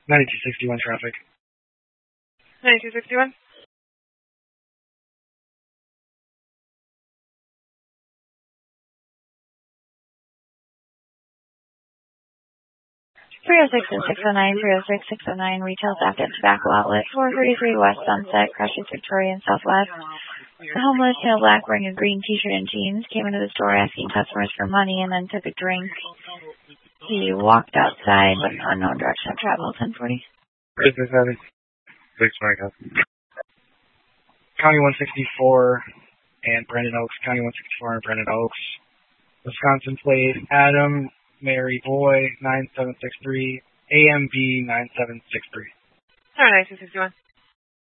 9261 traffic. 9261. (306 and 609, 306, 609, retail theft at tobacco outlet, 433 West Sunset, Crescent, Victoria, and Southwest. The homeless, male black, wearing a green t-shirt and jeans, came into the store asking customers for money and then took a drink. He walked outside with an unknown direction of travel, 1040. 627. 620. County 164 and Brandon Oaks. County 164 and Brandon Oaks. Wisconsin plate Adam Mary Boy 9763 AMB 9763. All right, 9261.